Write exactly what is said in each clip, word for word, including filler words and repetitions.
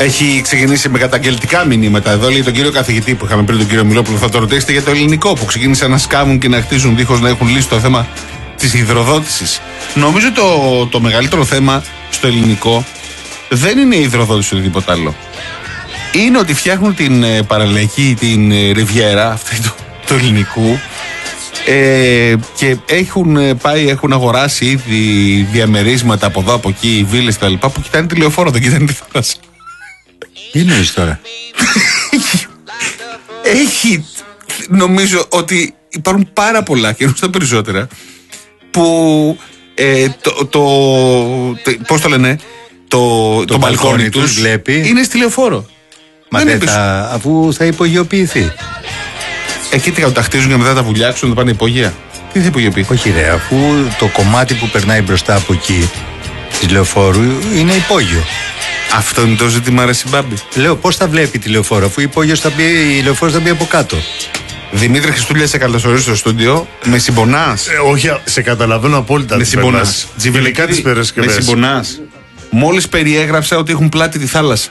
Έχει ξεκινήσει με καταγγελτικά μηνύματα. Εδώ λέει τον κύριο καθηγητή που είχαμε πριν, τον κύριο Μιλόπουλο, θα το ρωτήσετε για το ελληνικό που ξεκίνησαν να σκάβουν και να χτίζουν δίχως να έχουν λύσει το θέμα της υδροδότησης. Νομίζω το, το μεγαλύτερο θέμα στο ελληνικό δεν είναι η υδροδότηση ή τίποτα άλλο. Είναι ότι φτιάχνουν την ε, παραλιακή, την ε, ριβιέρα αυτή του, του ελληνικού ε, και έχουν ε, πάει, έχουν αγοράσει ήδη διαμερίσματα από εδώ, από εκεί, βίλες κτλ. Που κοιτάνε τηλεοφόρο, δεν κοιτάνε τη θάλασσα. Τι εννοείς τώρα? Έχει, νομίζω ότι υπάρχουν πάρα πολλά και τα περισσότερα που ε, το, το, το, πώς το λένε, το, το, το μπαλκόνι τους βλέπει. Είναι στη λεωφόρο. Μα δεν θα, αφού θα υπογειοποιηθεί. Εκεί τι τα χτίζουν και μετά τα βουλιάξουν να πάνε υπογεία. Τι θα υπογειοποιηθεί? Όχι ρε, αφού το κομμάτι που περνάει μπροστά από εκεί της λεωφόρου είναι υπόγειο. Αυτό είναι το ζήτημα, ρε Συμπάμπη. Λέω, πώς θα βλέπει τη λεωφόρο, αφού υπόγειος θα μπει, η λεωφόρος θα μπει από κάτω. Δημήτρη Χριστούλια, σε καλωσορίζω στο στούντιο. Με συμπονάς? Ε, όχι, σε καταλαβαίνω απόλυτα. Με συμπονάς. Τζιβελικά τις Παρασκευές. Με συμπονάς. Μόλις περιέγραψα ότι έχουν πλάτη τη θάλασσα.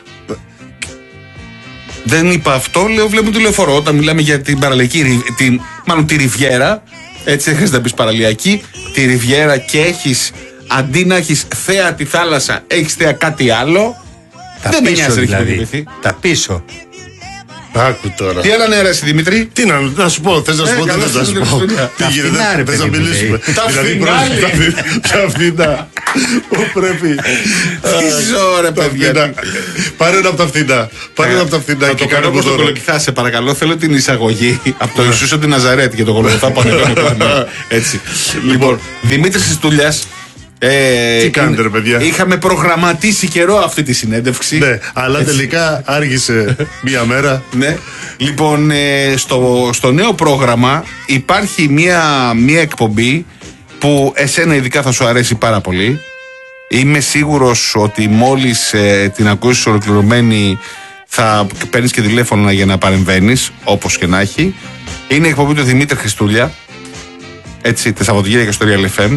Δεν είπα αυτό, λέω, βλέπουμε τη λεωφόρο. Όταν μιλάμε για την παραλιακή, την, μάλλον τη ριβιέρα, έτσι δεν χρειάζεται να πεις παραλιακή, τη ριβιέρα και έχεις, αντί να έχεις θέα τη θάλασσα, έχεις θέα κάτι άλλο. Τα δεν πίσω, με νοιάζει δηλαδή. Τα πίσω. Άκου τώρα. Τι άλλα νέα αρέσει, Δημήτρη? Τι να, να σου πω, θες να σου πω, δεν θες να σου πω. Τι γίνεται, θες να μιλήσουμε? Τα φθηνά. Τα φθηνά. Πρέπει. Τι ζω ρε παιδιά. Πάρε ένα από τα φθηνά. Πάρε ένα από τα φθηνά. Θα το κάνω όπως το Κολοκυθά, σε παρακαλώ. Θέλω την εισαγωγή από το Ιησούς από τη Ναζαρέτ και το Κολοκυθά που ανεβαίνει. Έτσι. Λοιπόν, Δημήτρης Χριστούλιας. Ε, Τι κάνετε ρε παιδιά? Είχαμε προγραμματίσει καιρό αυτή τη συνέντευξη. Ναι, αλλά έτσι. Τελικά άργησε μία μέρα. Ναι. Λοιπόν, ε, στο, στο νέο πρόγραμμα υπάρχει μία, μία εκπομπή που εσένα ειδικά θα σου αρέσει πάρα πολύ. Είμαι σίγουρος ότι μόλις ε, την ακούσεις ολοκληρωμένη θα παίρνεις και τηλέφωνο για να παρεμβαίνεις, όπως και να έχει. Είναι η εκπομπή του Δημήτρη Χριστούλια. Έτσι, τα Σαββατοκύριακα στο Real εφ εμ.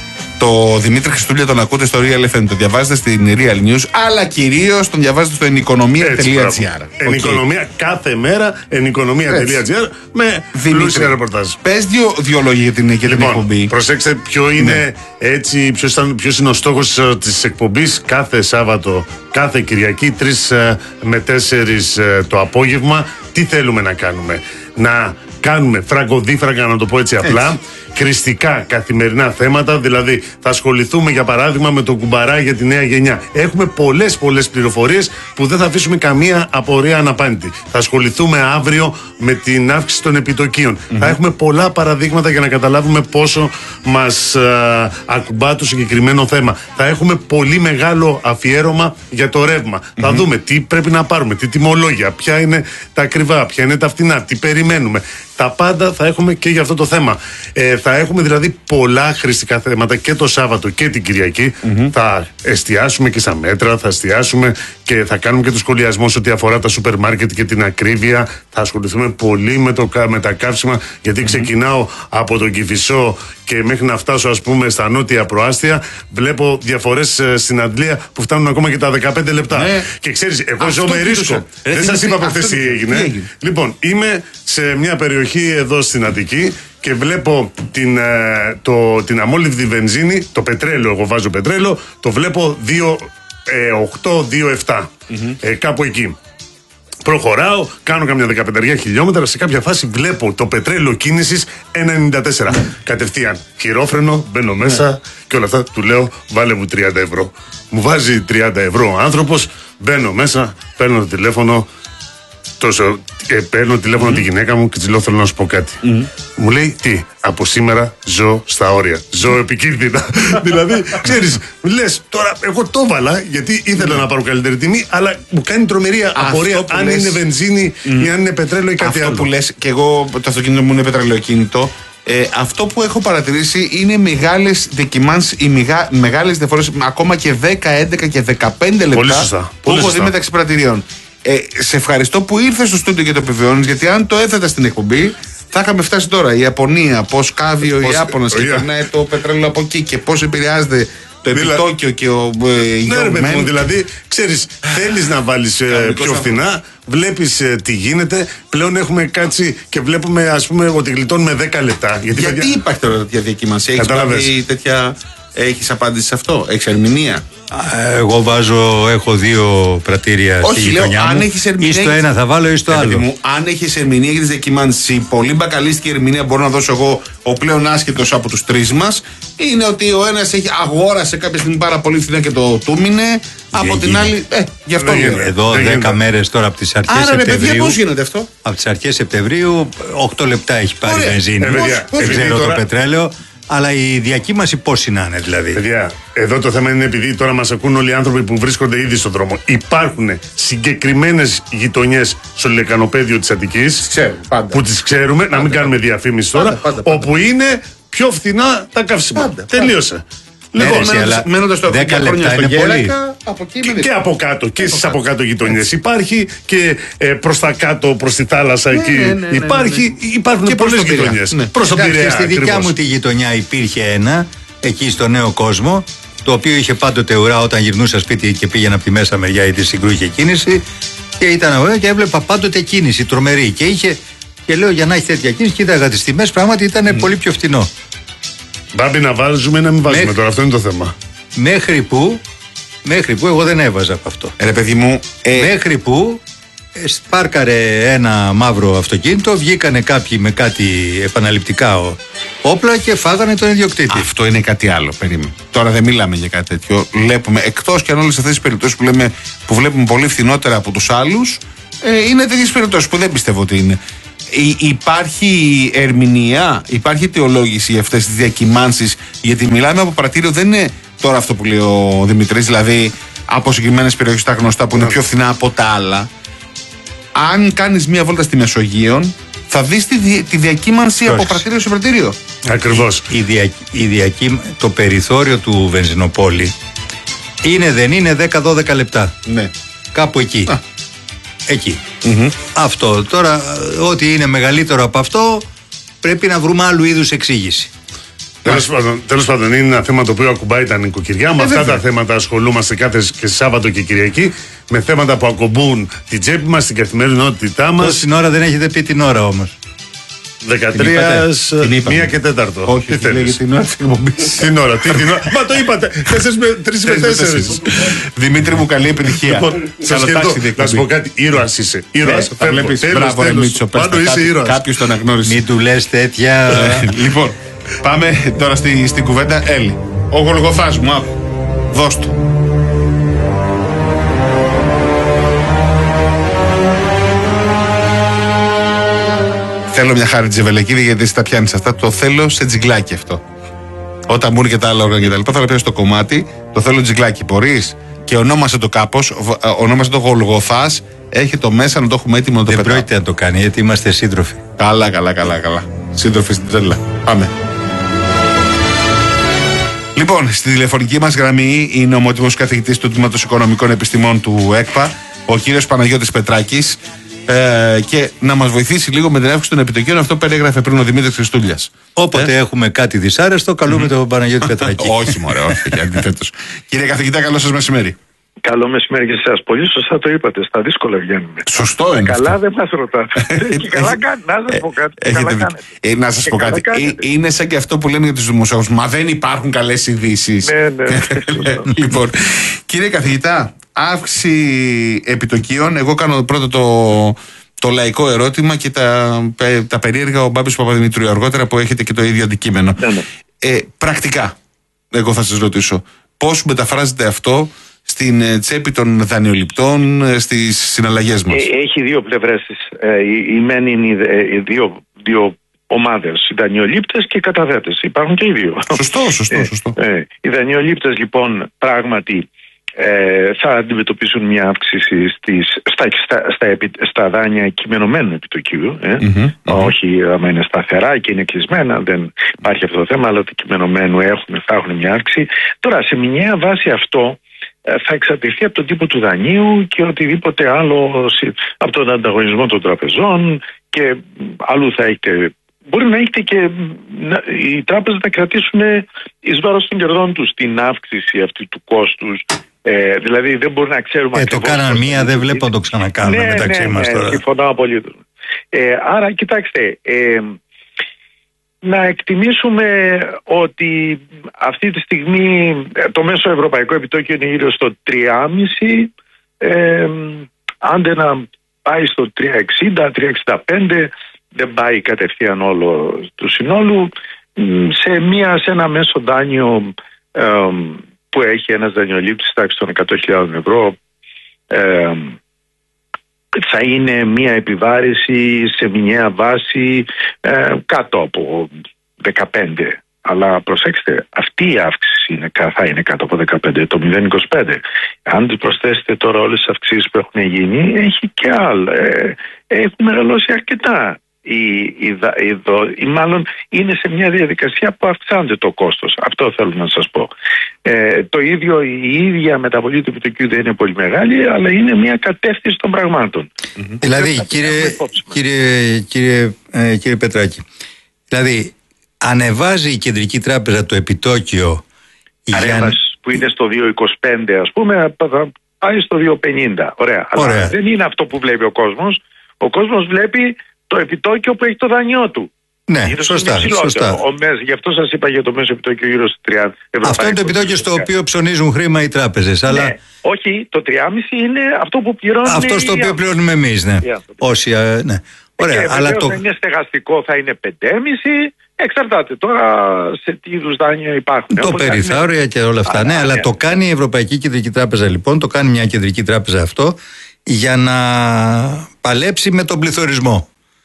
Το Δημήτρη Χριστούλια τον ακούτε στο Real εφ εμ, το διαβάζετε στην Real News, αλλά κυρίως τον διαβάζετε στο ενικονομία τελεία τζι άρ. Ενικονομία κάθε μέρα, ενικονομία τελεία τζι άρ με πλούσια ρεπορτάζ. Πες δύο, δύο λόγια για την, για την λοιπόν, εκπομπή. Προσέξτε ποιο είναι, ναι. έτσι, ποιος, ήταν, ποιος είναι ο στόχος της εκπομπής κάθε Σάββατο, κάθε Κυριακή, τρεις με τέσσερις το απόγευμα. Τι θέλουμε να κάνουμε? Να κάνουμε φραγκοδίφραγκα, να το πω έτσι απλά, έτσι. Κριστικά καθημερινά θέματα, δηλαδή θα ασχοληθούμε για παράδειγμα με το κουμπαρά για τη νέα γενιά. Έχουμε πολλές πολλές πληροφορίες που δεν θα αφήσουμε καμία απορία αναπάντητη. Θα ασχοληθούμε αύριο με την αύξηση των επιτοκίων. Mm-hmm. Θα έχουμε πολλά παραδείγματα για να καταλάβουμε πόσο μας α, ακουμπά το συγκεκριμένο θέμα. Θα έχουμε πολύ μεγάλο αφιέρωμα για το ρεύμα. Mm-hmm. Θα δούμε τι πρέπει να πάρουμε, τι τιμολόγια, ποια είναι τα ακριβά, ποια είναι τα φτηνά, τι περιμένουμε. Τα πάντα θα έχουμε και για αυτό το θέμα. Ε, θα έχουμε δηλαδή πολλά χρηστικά θέματα και το Σάββατο και την Κυριακή. Mm-hmm. Θα εστιάσουμε και στα μέτρα, θα εστιάσουμε και θα κάνουμε και το σχολιασμό σε ό,τι αφορά τα σούπερ μάρκετ και την ακρίβεια. Θα ασχοληθούμε πολύ με, το, με τα καύσιμα, γιατί mm-hmm. ξεκινάω από τον Κηφισό και μέχρι να φτάσω ας πούμε στα νότια προάστια. Βλέπω διαφορές ε, στην αντλία που φτάνουν ακόμα και τα δεκαπέντε λεπτά. Ναι. Και ξέρεις, εγώ αυτό ζω με ρίσκο. Δεν σας είπα από χθες τι έγινε. Τι έγινε. Λοιπόν, είμαι σε μια περιοχή εδώ στην Αττική και βλέπω την, ε, το, την αμόλυβδη βενζίνη, το πετρέλαιο, εγώ βάζω πετρέλαιο, το βλέπω δύο οκτώ δύο επτά, mm-hmm. ε, κάπου εκεί. Προχωράω, κάνω καμιά δεκαπέντε χιλιόμετρα. Σε κάποια φάση βλέπω το πετρέλαιο κίνησης ένα ενενήντα τέσσερα. Κατευθείαν χειρόφρενο, μπαίνω μέσα και όλα αυτά. Του λέω, βάλε μου τριάντα ευρώ. Μου βάζει τριάντα ευρώ ο άνθρωπος, μπαίνω μέσα, παίρνω το τηλέφωνο. Τόσο, ε, παίρνω τηλέφωνο mm-hmm. τη γυναίκα μου και της λέω, θέλω να σου πω κάτι. Mm-hmm. Μου λέει, τι, από σήμερα ζω στα όρια. Ζω επικίνδυνα. Δηλαδή, ξέρεις, λες, τώρα εγώ το έβαλα γιατί ήθελα mm-hmm. να πάρω καλύτερη τιμή, αλλά μου κάνει τρομερή απορία αν λες... είναι βενζίνη mm-hmm. ή αν είναι πετρέλαιο ή κάτι αυτό άλλο. Αυτό που λες, και εγώ το αυτοκίνητο μου είναι πετρελαιοκίνητο. Ε, αυτό που έχω παρατηρήσει είναι μεγάλες δεκιμάνσεις, οι μεγα, μεγάλες διαφορές, ακόμα και δέκα, έντεκα και δεκαπέντε λεπτά. Πολύ σωστά. Που έχω δει μεταξύ πρατηριών. Ε, σε ευχαριστώ που ήρθες στο στούντιο και το επιβεβαιώνεις, γιατί αν το έθετα στην εκπομπή θα είχαμε φτάσει τώρα. Η Ιαπωνία, πώς κάβει ο Ιάπωνας και περνάει το πετρέλαιο από εκεί και πώς επηρεάζεται το επιτόκιο και ο ε, ναι, ρε παιδί μου, δηλαδή, ξέρεις, θέλεις να βάλεις ε, πιο φθηνά, βλέπεις ε, τι γίνεται. Πλέον έχουμε κάτσει και βλέπουμε, ας πούμε, ότι γλιτώνουμε δέκα λεπτά. Γιατί, γιατί παιδιά... υπάρχει τώρα τέτοια διακύμανση, έχεις πάρει τέτοια, έχεις απάντηση σε αυτό, έχεις ερμηνεία? Εγώ βάζω, έχω δύο πρατήρια στη γειτονιά μου. Ή στο ένα θα βάλω ή στο άλλο. Μου, αν έχεις ερμηνεία για τις διακυμάνσεις, η πολύ μπακαλίστικη ερμηνεία μπορώ να δώσω εγώ, ο πλέον άσχετος από τους τρεις μας, είναι ότι ο ένας έχει αγόρασε κάποια στιγμή πάρα πολύ φθηνά και το τούμινε. Από την άλλη, ε, γι' αυτό λέω. Εδώ δέκα μέρες τώρα από τις αρχές Άρα, Σεπτεμβρίου. Άρα, παιδιά, πώς γίνεται αυτό? Από τις αρχές Σεπτεμβρίου, οκτώ λεπτά έχει πάρει βενζίνη. Δεν ξέρω το πετρέλαιο. Αλλά η διακύμαση πώς είναι, δηλαδή. Παιδιά, εδώ το θέμα είναι επειδή τώρα μας ακούν όλοι οι άνθρωποι που βρίσκονται ήδη στον δρόμο. Υπάρχουν συγκεκριμένες γειτονιές στο λεκανοπέδιο της Αττικής που τις ξέρουμε, πάντα, να μην κάνουμε διαφήμιση τώρα, πάντα, πάντα, πάντα. Όπου είναι πιο φθηνά τα καύσιμα. Τελείωσε. Λοιπόν, μένοντας το δέκα λεπτά είναι πολύ. Από και, και από κάτω, και στις από κάτω γειτονιές υπάρχει και ε, προς τα κάτω, προς τη θάλασσα, ναι, εκεί ναι, ναι, υπάρχει, ναι, ναι. Υπάρχουν και πολλές γειτονιές. Ναι. Προς τον Πειραιά. Και στη δικιά ακριβώς. μου τη γειτονιά υπήρχε ένα, εκεί στο Νέο Κόσμο, το οποίο είχε πάντοτε ουρά όταν γυρνούσα σπίτι και πήγαινα από τη μέσα μεριά ή τη Συγκρού είχε κίνηση. Και ήταν ωραίο και έβλεπα πάντοτε κίνηση τρομερή. Και είχε, και λέω για να έχει τέτοια κίνηση, κοίταγα τις τιμές, πράγματι ήταν mm. πολύ πιο φθηνό. Μπάμπη, να βάζουμε ή να μην βάζουμε Μέχ... τώρα, αυτό είναι το θέμα. Μέχρι που, μέχρι που εγώ δεν έβαζα από αυτό. Ε, ρε παιδί μου, ε... Μέχρι που ε, σπάρκαρε ένα μαύρο αυτοκίνητο, βγήκανε κάποιοι με κάτι επαναληπτικά όπλα και φάγανε τον ιδιοκτήτη. Αυτό είναι κάτι άλλο, περίμενε. Τώρα δεν μιλάμε για κάτι τέτοιο. Βλέπουμε, εκτός και αν όλες αυτές τις περιπτώσεις που, λέμε, που βλέπουμε πολύ φθηνότερα από τους άλλους, ε, είναι τέτοιες περιπτώσεις που δεν πιστεύω ότι είναι. Υπάρχει ερμηνεία, υπάρχει αιτιολόγηση για αυτές τις διακυμάνσεις, γιατί μιλάμε από πρατήριο, δεν είναι τώρα αυτό που λέει ο Δημητρής, δηλαδή από συγκεκριμένες περιοχές τα γνωστά που είναι πιο φθηνά από τα άλλα. Αν κάνεις μία βόλτα στη Μεσογείον, θα δεις τη, δι, τη διακύμανση από πρατήριο σε πρατήριο. Ακριβώς. Η, η, δια, η διακύμ, το περιθώριο του βενζινοπόλη είναι, δεν είναι δέκα δώδεκα λεπτά. Ναι. Κάπου εκεί. Α. Εκεί. Mm-hmm. Αυτό. Τώρα, ό,τι είναι μεγαλύτερο από αυτό, πρέπει να βρούμε άλλου είδους εξήγηση. Τέλος πάντων, τέλος πάντων, είναι ένα θέμα το οποίο ακουμπάει τα νοικοκυριά. Με ε, αυτά βέβαια. τα θέματα ασχολούμαστε κάθε και Σάββατο και Κυριακή. Με θέματα που ακουμπούν την τσέπη μας, την καθημερινότητά μας. Τόση ώρα δεν έχετε πει την ώρα όμως. δεκατρία, μία και τέταρτο. Όχι, τι θέλεις. Την ώρα της εκπομπής. Την ώρα, τι την ώρα. Μα το είπατε. τρεις με τέσσερις. Δημήτρη μου, καλή επιτυχία. Σας χαιρετώ. Να σου πω κάτι, ήρωας είσαι. Ήρωας. Θα βλέπεις, μπράβο ρε Μίτσο. Πάντω είσαι ήρωας. Κάποιος τον αγνώρισε. Μην του λες τέτοια. Λοιπόν, πάμε τώρα στην κουβέντα. Έλλη, ο Γολγοθάς μου, άκου. Δώσ' του. Θέλω μια χάρη Τζεβελεκίδη, γιατί εσύ τα πιάνεις αυτά. Το θέλω σε τζιγκλάκι αυτό. Όταν μου και τα άλλα όργανα και τα λοιπά, θα τα πιάσω στο κομμάτι. Το θέλω τζιγκλάκι. Μπορείς? Και ονόμασε το κάπως. Ονόμασε το Γολγοθάς. Έχει το μέσα να το έχουμε έτοιμο να το πετάω. Δεν πρόκειται να το κάνει, γιατί είμαστε σύντροφοι. Καλά, καλά, καλά, καλά. Σύντροφοι στην τρέλα. Πάμε. Λοιπόν, στη τηλεφωνική μας γραμμή είναι ο ομότιμος καθηγητής του Τμήματος Οικονομικών Επιστημών του ΕΚΠΑ, ο κύριος Παναγιώτης Πετράκης. Ε, και να μας βοηθήσει λίγο με την αύξηση των επιτοκίων, αυτό περιγράφε πριν ο Δημήτρης Χριστούλιας. Όποτε ε? έχουμε κάτι δυσάρεστο, καλούμε mm-hmm. τον Παναγιώτη Πετράκη. Όχι, μωρέ, όχι. Αντιθέτως. Κύριε καθηγητά, καλό σας μεσημέρι. Καλό μεσημέρι και σε εσάς. Πολύ σωστά το είπατε. Στα δύσκολα βγαίνουμε. Σωστό είναι. Καλά δεν μας ρωτάτε. Και καλά κάνει. Να σας πω κάτι. Έχετε... Καλά ε, να σας πω κάτι. Ε, είναι σαν και αυτό που λένε για τους δημοσιογράφους. Μα δεν υπάρχουν καλές ειδήσεις. Ναι, ναι. Λοιπόν, κύριε καθηγητά, αύξηση επιτοκίων. Εγώ κάνω πρώτα το, το λαϊκό ερώτημα και τα, τα περίεργα ο Μπάμπης Παπαδημητρίου αργότερα, που έχετε και το ίδιο αντικείμενο. Ναι, ναι. Ε, πρακτικά, εγώ θα σας ρωτήσω, πώς μεταφράζεται αυτό στην τσέπη των δανειοληπτών, στις συναλλαγές μας? Έχει δύο πλευρές. Η μεν είναι οι δύο, δύο ομάδες, οι δανειολήπτες και οι καταθέτες. Υπάρχουν και οι δύο. Σωστό, σωστό, σωστό. Ε, οι δανειολήπτες λοιπόν πράγματι ε, θα αντιμετωπίσουν μια αύξηση στις, στα, στα, στα, στα δάνεια κειμενωμένου επιτοκίου. Ε. Mm-hmm, όχι άμα είναι σταθερά και είναι κλεισμένα, δεν υπάρχει αυτό το θέμα, αλλά το κειμενωμένου έχουν, θα έχουν μια αύξηση. Τώρα, σε μηνιαία βάση αυτό θα εξαρτηθεί από τον τύπο του δανείου και οτιδήποτε άλλο, από τον ανταγωνισμό των τραπεζών, και αλλού θα έχετε μπορεί να έχετε και να, οι τράπεζες να κρατήσουν εις βάρος των κερδών τους την αύξηση αυτή του κόστους. Ε, δηλαδή δεν μπορεί να ξέρουμε. Ε, το κάναν μία, δεν βλέπω να το ξανακάνουν ναι, μεταξύ ναι, μας ναι, τώρα. Ναι, συμφωνώ απολύτως. Ε, άρα κοιτάξτε, ε, να εκτιμήσουμε ότι αυτή τη στιγμή το μέσο ευρωπαϊκό επιτόκιο είναι γύρω στο τρία κόμμα πέντε, ε, άντε να πάει στο τρία κόμμα εξήντα, τρία κόμμα εξήντα πέντε, δεν πάει κατευθείαν όλο του συνόλου, σε, μια, σε ένα μέσο δάνειο ε, που έχει ένας δανειολήπτης τάξη των εκατό χιλιάδες ευρώ, ε, θα είναι μια επιβάρηση σε μηνιαία βάση ε, κάτω από δεκαπέντε. Αλλά προσέξτε, αυτή η αύξηση είναι, θα είναι κάτω από δεκαπέντε, το μηδέν κόμμα είκοσι πέντε. Αν τους προσθέσετε τώρα όλες τις αυξήσεις που έχουν γίνει, έχει και άλλα. Ε, έχουν μεγαλώσει αρκετά. Η, η, η, η, μάλλον είναι σε μια διαδικασία που αυξάνεται το κόστος. Αυτό θέλω να σας πω. Ε, το ίδιο, η ίδια μεταβολή του επιτοκίου δεν είναι πολύ μεγάλη, αλλά είναι μια κατεύθυνση των πραγμάτων. Mm-hmm. Δηλαδή, κύριε, κύριε, κύριε, ε, κύριε Πετράκη, δηλαδή ανεβάζει η Κεντρική Τράπεζα το επιτόκιο για... που είναι στο δύο κόμμα είκοσι πέντε, ας πούμε, θα πάει στο δύο κόμμα πενήντα. Ωραία. Ωραία. Αλλά δεν είναι αυτό που βλέπει ο κόσμος. Ο κόσμος βλέπει το επιτόκιο που έχει το δάνειό του. Ναι, σωστά. σωστά. Ο μέσος, γι' αυτό σας είπα για το μέσο επιτόκιο γύρω στο τριάντα. Αυτό είναι το επιτόκιο στο οποίο ψωνίζουν χρήμα οι τράπεζες. Αλλά... Ναι, όχι, το τρία κόμμα πέντε είναι αυτό που πληρώνουμε. Αυτό στο οποίο πληρώνουμε εμείς, ναι. Όσοι, ναι. Ωραία, και αλλά το... αν είναι στεγαστικό θα είναι πέντε κόμμα πέντε. Εξαρτάται τώρα σε τι είδους δάνεια υπάρχουν. Το περιθώρια είναι... και όλα αυτά. Α, ναι, ναι, αλλά ναι. Το κάνει η Ευρωπαϊκή Κεντρική Τράπεζα, λοιπόν, το κάνει μια κεντρική τράπεζα αυτό για να παλέψει με τον πληθωρισμό.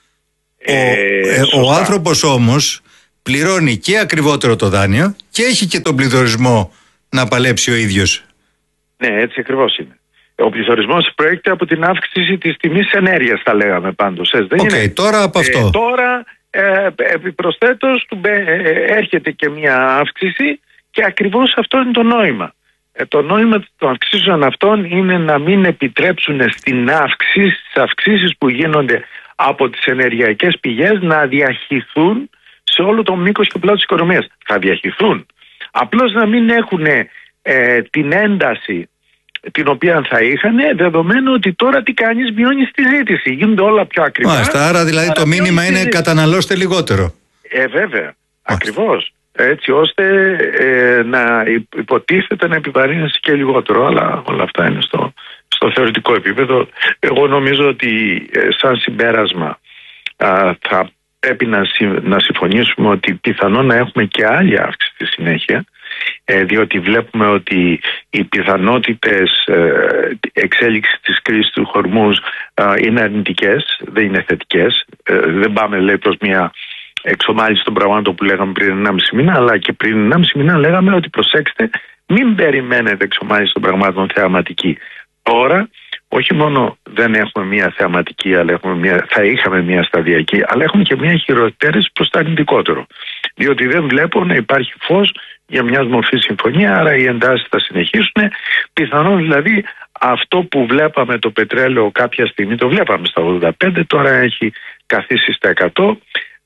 Ε, ο ο άνθρωπος όμως πληρώνει και ακριβότερο το δάνειο και έχει και τον πληθωρισμό να παλέψει ο ίδιος. Ναι, έτσι ακριβώς είναι. Ο πληθωρισμός προέρχεται από την αύξηση της τιμής ενέργειας, θα λέγαμε πάντως. Δεν okay, είναι. Τώρα από αυτό. Ε, τώρα ε, επιπροσθέτως του, ε, έρχεται και μια αύξηση και ακριβώς αυτό είναι το νόημα. Ε, το νόημα των αυξήσεων αυτών είναι να μην επιτρέψουν στην αύξηση, στις αυξήσεις που γίνονται από τις ενεργειακές πηγές να διαχυθούν σε όλο το μήκος και πλάτος της οικονομίας. Θα διαχυθούν. Απλώς να μην έχουν ε, την ένταση την οποία θα είχαν, δεδομένου ότι τώρα τι κάνεις, μειώνεις τη ζήτηση. Γίνονται όλα πιο ακριβά. Μάλιστα, άρα δηλαδή άρα το μήνυμα είναι καταναλώστε λιγότερο. Ε, βέβαια. Μάλιστα. Ακριβώς. Έτσι ώστε ε, να υποτίθεται να επιβαρύνεσαι και λιγότερο. Αλλά όλα αυτά είναι στο, στο θεωρητικό επίπεδο. Εγώ νομίζω ότι ε, σαν συμπέρασμα α, θα πρέπει να, συ, να συμφωνήσουμε ότι πιθανόν να έχουμε και άλλη αύξηση στη συνέχεια, ε, διότι βλέπουμε ότι οι πιθανότητες ε, εξέλιξης της κρίσης του Χορμούζ ε, είναι αρνητικές, δεν είναι θετικές. Ε, δεν πάμε, λέει, προς μια εξομάλυνση των πραγμάτων που λέγαμε πριν ενάμιση μήνα, αλλά και πριν ενάμιση μήνα λέγαμε ότι προσέξτε, μην περιμένετε εξομάλυνση των πραγμάτων θεαματική. Τώρα όχι μόνο δεν έχουμε μια θεαματική, αλλά έχουμε μια, θα είχαμε μια σταδιακή, αλλά έχουμε και μια χειροτέρευση προς το αρνητικότερο. Διότι δεν βλέπω να υπάρχει φως για μια μορφή συμφωνία, άρα οι εντάσεις θα συνεχίσουν. Πιθανόν δηλαδή αυτό που βλέπαμε το πετρέλαιο κάποια στιγμή, το βλέπαμε στα ογδόντα πέντε, τώρα έχει καθίσει στα εκατό.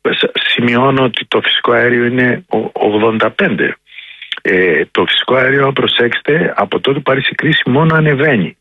Σημειώνω ότι το φυσικό αέριο είναι ογδόντα πέντε. Ε, το φυσικό αέριο, προσέξτε, από τότε που άρχισε η κρίση μόνο ανεβαίνει.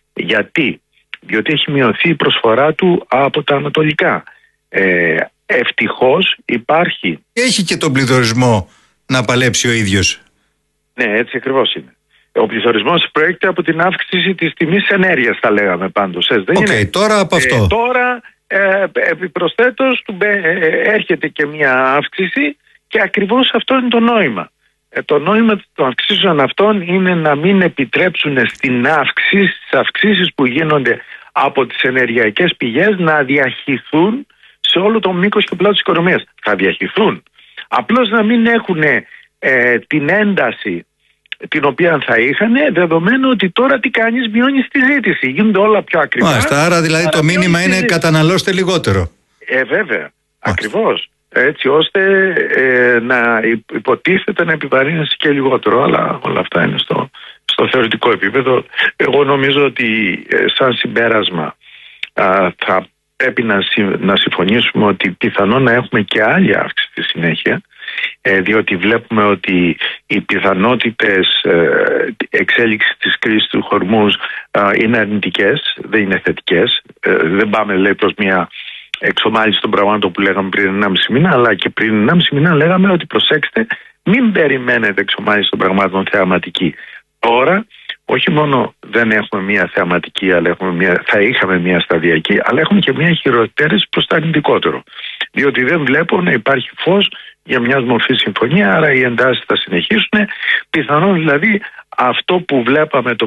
Γιατί? Διότι έχει μειωθεί η προσφορά του από τα ανατολικά. Ε, ευτυχώς υπάρχει... Έχει και τον πληθωρισμό να παλέψει ο ίδιος. Ναι, έτσι ακριβώς είναι. Ο πληθωρισμός προέρχεται από την αύξηση της τιμής ενέργειας, θα λέγαμε πάντως. Δεν okay, είναι... τώρα από αυτό. Ε, τώρα ε, επιπροσθέτως του, ε, έρχεται και μια αύξηση και ακριβώς αυτό είναι το νόημα. Ε, το νόημα των αυξήσεων αυτών είναι να μην επιτρέψουν στην αύξηση, στις αυξήσεις που γίνονται από τις ενεργειακές πηγές να διαχυθούν σε όλο το μήκος και πλάτος της οικονομίας. Θα διαχυθούν. Απλώς να μην έχουν ε, την ένταση την οποία θα είχαν, δεδομένου ότι τώρα τι κάνεις, μειώνεις τη ζήτηση. Γίνονται όλα πιο ακριβά. Μάλιστα, άρα δηλαδή άρα το μήνυμα είναι καταναλώστε λιγότερο. Ε, βέβαια. Μάλιστα. Ακριβώς. Έτσι ώστε ε, να υποτίθεται να επιβαρύνεσαι και λιγότερο, αλλά όλα αυτά είναι στο, στο θεωρητικό επίπεδο. Εγώ νομίζω ότι ε, σαν συμπέρασμα α, θα πρέπει να, να συμφωνήσουμε ότι πιθανόν να έχουμε και άλλη αύξηση στη συνέχεια, ε, διότι βλέπουμε ότι οι πιθανότητες ε, εξέλιξης της κρίσης του Χορμούζ ε, είναι αρνητικές, δεν είναι θετικές. Ε, δεν πάμε, λέει, προς μια εξομάλυνση των πραγμάτων που λέγαμε πριν ενάμιση μήνα, αλλά και πριν ενάμιση μήνα λέγαμε ότι προσέξτε, μην περιμένετε εξομάλυνση των πραγμάτων θεαματική. Τώρα όχι μόνο δεν έχουμε μια θεαματική, αλλά έχουμε μια, θα είχαμε μια σταδιακή, αλλά έχουμε και μια χειροτέρευση προς το αρνητικότερο. Διότι δεν βλέπω να υπάρχει φως για μια μορφή συμφωνία, άρα οι εντάσεις θα συνεχίσουν. Πιθανόν δηλαδή αυτό που βλέπαμε το